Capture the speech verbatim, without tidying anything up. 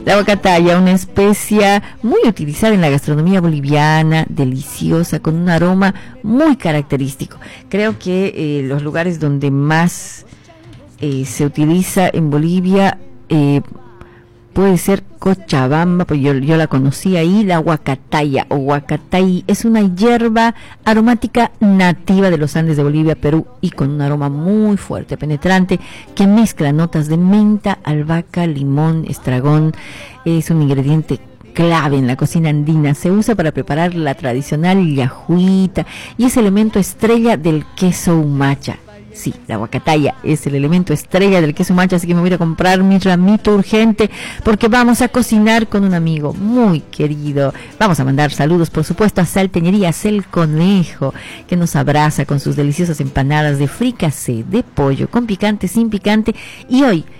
La huacataya, una especia muy utilizada en la gastronomía boliviana, deliciosa, con un aroma muy característico. Creo que eh, los lugares donde más eh, se utiliza en Bolivia eh, puede ser Cochabamba, pues yo, yo la conocí ahí, la huacataya o huacatay. Es una hierba aromática nativa de los Andes de Bolivia, Perú, y con un aroma muy fuerte, penetrante, que mezcla notas de menta, albahaca, limón, estragón. Es un ingrediente clave en la cocina andina. Se usa para preparar la tradicional yajuita y es elemento estrella del queso humacha. Sí, la huacataya es el elemento estrella del queso humacha, así que me voy a comprar mi ramito urgente porque vamos a cocinar con un amigo muy querido. Vamos a mandar saludos, por supuesto, a Salteñerías El Conejo, que nos abraza con sus deliciosas empanadas de fricasé, de pollo, con picante, sin picante, y hoy